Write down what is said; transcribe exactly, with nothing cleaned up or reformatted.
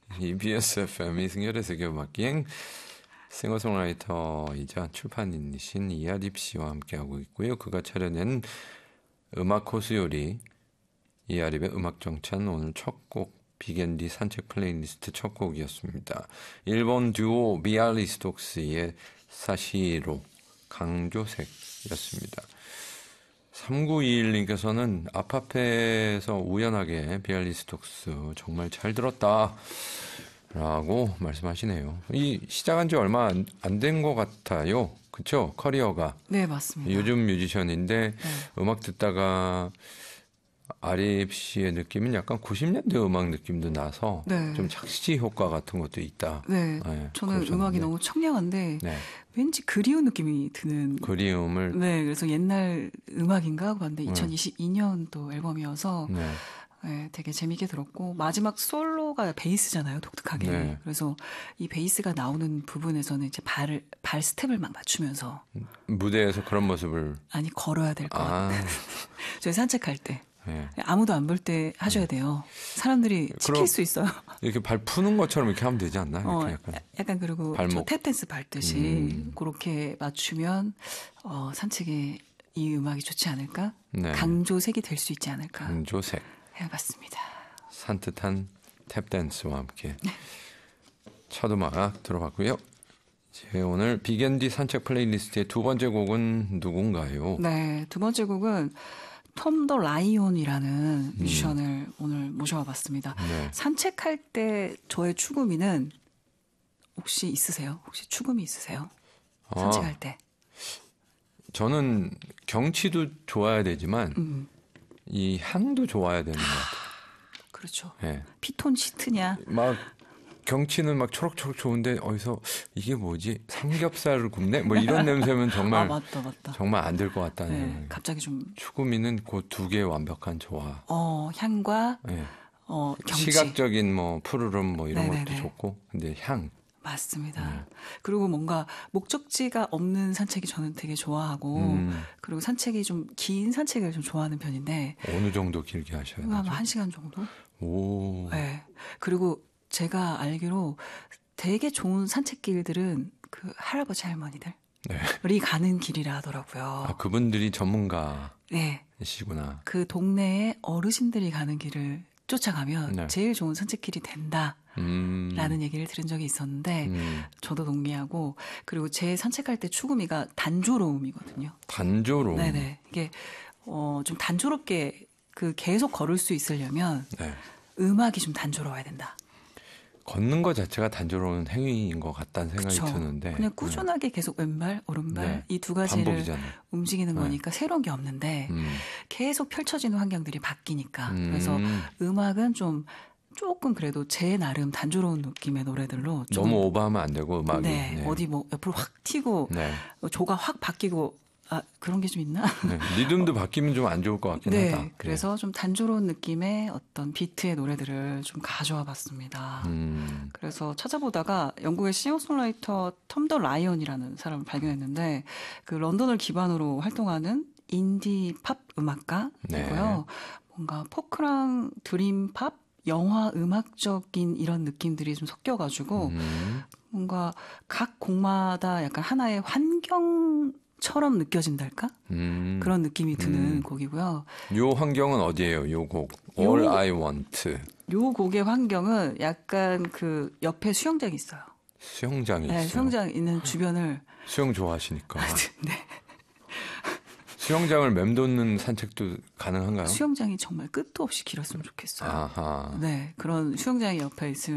이비에스 에프엠 이승열의 세계음악기행 싱어송라이터이자 출판인이신 이하립 씨와 함께하고 있고요. 그가 차려낸 음악 호수요리 이하립의 음악정찬 오늘 첫 곡 빅앤디 산책 플레이리스트 첫 곡이었습니다. 일본 듀오 비알리스톡스의 사시로 강조색이었습니다. 삼구이일님께서는 아파트에서 우연하게 비알리스톡스 정말 잘 들었다 라고 말씀하시네요. 이 시작한 지 얼마 안 된 것 같아요. 그렇죠? 커리어가. 네, 맞습니다. 요즘 뮤지션인데 네. 음악 듣다가 아립 씨의 느낌은 약간 구십 년대 음악 느낌도 나서 네. 좀 착시 효과 같은 것도 있다. 네, 네, 저는 그러셨는데. 음악이 너무 청량한데 네. 왠지 그리운 느낌이 드는. 그리움을. 네, 그래서 옛날 음악인가 하고 봤는데 네. 이천이십이 년도 앨범이어서 네. 네, 되게 재밌게 들었고 마지막 솔로가 베이스잖아요, 독특하게. 네. 그래서 이 베이스가 나오는 부분에서는 이제 발을 발 스텝을 막 맞추면서 무대에서 그런 모습을. 아니 걸어야 될 것 같아요. 아, 저희 산책할 때 네. 아무도 안 볼 때 하셔야 돼요. 사람들이 지킬 그럼- 수 있어요. 이렇게 발 푸는 것처럼 이렇게 하면 되지 않나? 이렇게 어, 약간. 약간 그리고 발목. 저 탭댄스 밟듯이 음. 그렇게 맞추면 어, 산책에 이 음악이 좋지 않을까? 네. 강조색이 될 수 있지 않을까? 강조색. 해봤습니다. 산뜻한 탭댄스와 함께 첫 음악 들어봤고요. 이제 오늘 빅앤디 산책 플레이리스트의 두 번째 곡은 누군가요? 네, 두 번째 곡은 톰 더 라이온이라는 뮤지션을 오늘 모셔와 봤습니다. 네. 산책할 때 저의 추구미는 혹시 있으세요? 혹시 추구미 있으세요? 아, 산책할 때. 저는 경치도 좋아야 되지만 음, 이 향도 좋아야 되는 것 같아요. 그렇죠. 네. 피톤 시트냐? 막 경치는 막 초록초록 좋은데 어디서 이게 뭐지? 삼겹살을 굽네? 뭐 이런 냄새면 정말 아, 맞다, 맞다. 정말 안 될 것 같다는 네, 생각이. 갑자기 좀 추구미는 그 두 개의 완벽한 조화. 어, 향과 네. 어, 경치. 시각적인 뭐 푸르름 뭐 이런 네네네. 것도 좋고 근데 향. 맞습니다. 네. 그리고 뭔가 목적지가 없는 산책이 저는 되게 좋아하고 음, 그리고 산책이 좀 긴 산책을 좀 좋아하는 편인데 어느 정도 길게 하셔야 한 되죠? 한 시간 정도? 오. 네. 그리고 제가 알기로 되게 좋은 산책길들은 그 할아버지 할머니들이 네. 가는 길이라 하더라고요. 아, 그분들이 전문가시구나. 네. 그 동네에 어르신들이 가는 길을 쫓아가면 네. 제일 좋은 산책길이 된다라는 음, 얘기를 들은 적이 있었는데 음, 저도 동의하고 그리고 제 산책할 때 추구미가 단조로움이거든요. 단조로움. 네네. 이게 어, 좀 단조롭게 그 계속 걸을 수 있으려면 네. 음악이 좀 단조로워야 된다. 걷는 것 자체가 단조로운 행위인 것 같다는 생각이 그쵸. 드는데 그냥 꾸준하게 계속 왼발, 오른발 네. 이 두 가지를 반복이잖아요. 움직이는 네. 거니까 새로운 게 없는데 음, 계속 펼쳐지는 환경들이 바뀌니까 음, 그래서 음악은 좀 조금 그래도 제 나름 단조로운 느낌의 노래들로 좀 너무 오버하면 안 되고 음악이. 네, 네. 어디 뭐 옆으로 확 튀고 네. 조가 확 바뀌고 아 그런 게 좀 있나? 네. 리듬도 바뀌면 좀 안 좋을 것 같긴 네, 하다. 그래서 좀 단조로운 느낌의 어떤 비트의 노래들을 좀 가져와 봤습니다. 네. 음, 그래서 찾아보다가 영국의 싱어송라이터 톰 더 라이언이라는 사람을 발견했는데 그 런던을 기반으로 활동하는 인디 팝 음악가이고요. 네. 뭔가 포크랑 드림 팝, 영화 음악적인 이런 느낌들이 좀 섞여가지고 음, 뭔가 각 곡마다 약간 하나의 환경처럼 느껴진달까? 음. 그런 느낌이 드는 음. 곡이고요. 요 환경은 어디예요? 요 곡. 요- All I Want. 요 곡의 환경은 약간 그 옆에 수영장이 있어요. 수영장이 네, 있어요. 수영장 있는 주변을 수영 좋아하시니까. 네. 수영장을 맴도는 산책도 가능한가요? 수영장이 정말 끝도 없이 길었으면 좋겠어요. 아하. 네, 그런 수영장이 옆에 있으면